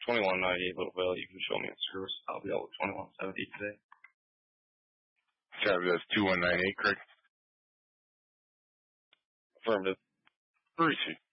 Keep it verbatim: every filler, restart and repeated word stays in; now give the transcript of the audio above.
twenty-one ninety-eight Little Vale. You can show me a service. I'll be out with twenty-one seventy today. Sorry, that's two one nine eight, correct? Affirmative. Receipt.